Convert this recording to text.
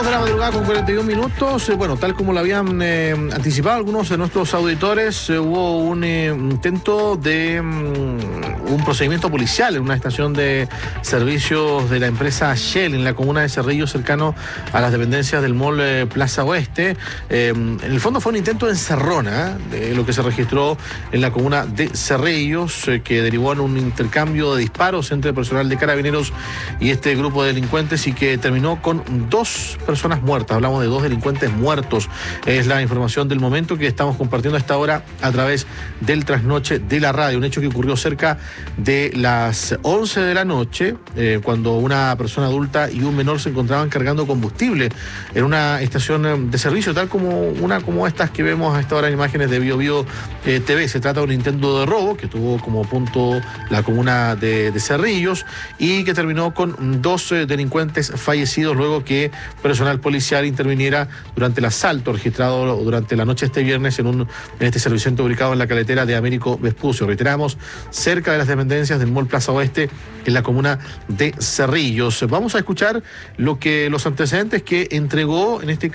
de la madrugada con 41 minutos. Bueno, tal como lo habían anticipado algunos de nuestros auditores, hubo un intento de un procedimiento policial en una estación de servicios de la empresa Shell en la comuna de Cerrillos, cercano a las dependencias del mall Plaza Oeste. En el fondo fue un intento de encerrona, de lo que se registró en la comuna de Cerrillos, que derivó en un intercambio de disparos entre personal de Carabineros y este grupo de delincuentes, y que terminó con 2 personas muertas. Hablamos de 2 delincuentes muertos. Es la información del momento que estamos compartiendo a esta hora a través del trasnoche de la radio. Un hecho que ocurrió cerca de las 11 de la noche, cuando una persona adulta y un menor se encontraban cargando combustible en una estación de servicio, tal como estas que vemos a esta hora en imágenes de BioBio TV. Se trata de un intento de robo que tuvo como punto la comuna de Cerrillos y que terminó con 2 delincuentes fallecidos luego que personal policial interviniera durante el asalto registrado durante la noche este viernes en este servicentro ubicado en la carretera de Américo Vespucio. Reiteramos, cerca de las dependencias del mall Plaza Oeste en la comuna de Cerrillos. Vamos a escuchar los antecedentes que entregó en este